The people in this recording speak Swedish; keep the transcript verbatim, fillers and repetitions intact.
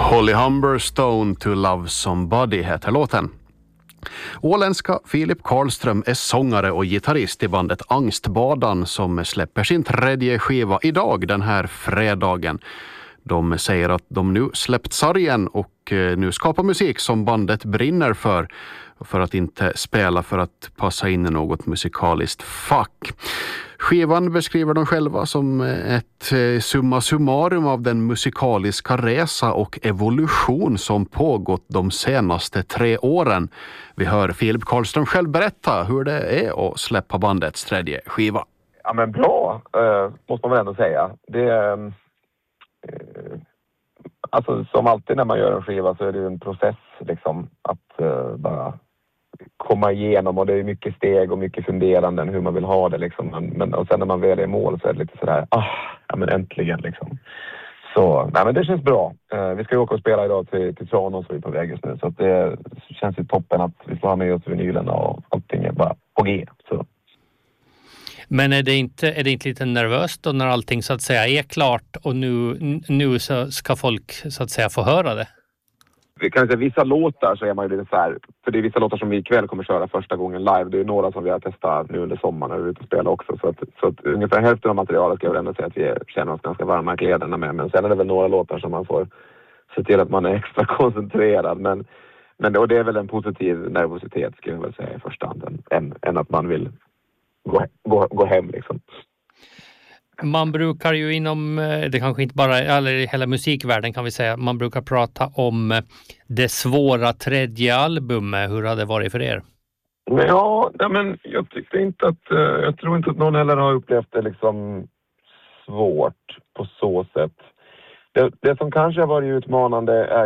Holly Humberstone to Love Somebody heter låten. Åländska Filip Karlström är sångare och gitarrist i bandet Angstbadan som släpper sin tredje skiva idag den här fredagen. De säger att de nu släppt sargen och nu skapar musik som bandet brinner för. För att inte spela för att passa in i något musikaliskt fack. Skivan beskriver de själva som ett summa summarum av den musikaliska resa och evolution som pågått de senaste tre åren. Vi hör Filip Karlström själv berätta hur det är att släppa bandets tredje skiva. Ja men bra, eh, måste man väl ändå säga. Det är... Eh, alltså som alltid när man gör en skiva så är det ju en process liksom att eh, bara komma igenom, och det är mycket steg och mycket funderanden hur man vill ha det liksom. Men, men, och sen när man väl är i mål så är det lite sådär, ah, ja men äntligen liksom. Så, nej men det känns bra. Eh, vi ska ju åka och spela idag till, till Tranås, så vi är på väg just nu. Så att det känns ju toppen att vi får ha med oss vinylerna och allting är bara på G. Så. Men är det inte, är det inte lite nervöst då när allting så att säga är klart och nu, nu så ska folk så att säga få höra det? Vi kan säga vissa låtar så är man ju lite så här, för det är vissa låtar som vi ikväll kommer köra första gången live. Det är några som vi har testat nu under sommaren när vi är ute och spelar också. Så att, så att ungefär hälften av materialet ska jag väl ändå säga att vi känner oss ganska varma i kläderna med. Men sen är det väl några låtar som man får se till att man är extra koncentrerad. Men, men det, och det är väl en positiv nervositet skulle jag väl säga i första hand. Än, än att man vill gå, gå, gå hem liksom. Man brukar ju inom, det kanske inte bara, eller i hela musikvärlden kan vi säga, man brukar prata om det svåra tredje albumet. Hur har det varit för er? Ja, nej men jag tyckte inte att, jag tror inte att någon heller har upplevt det liksom svårt på så sätt. Det, det som kanske har varit utmanande är